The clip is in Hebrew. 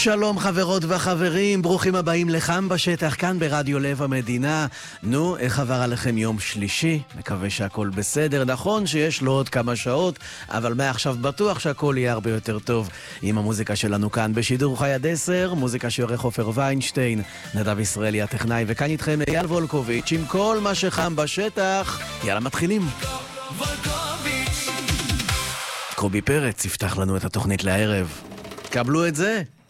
שלום חברות וחברים, ברוכים הבאים לחם בשטח, כאן ברדיו לב המדינה. נו, איך עבר עליכם יום שלישי? מקווה שהכל בסדר. נכון שיש לו עוד כמה שעות, אבל מעכשיו בטוח שהכל יהיה הרבה יותר טוב. עם המוזיקה שלנו כאן בשידור חי עד 10, מוזיקה שעורך עופר ויינשטיין, נדב ישראלי הטכנאי, וכאן איתכם אייל וולקוביץ' עם כל מה שחם בשטח. יאללה, מתחילים. קובי פרץ יפתח לנו את התוכנית לערב. קבלו את זה.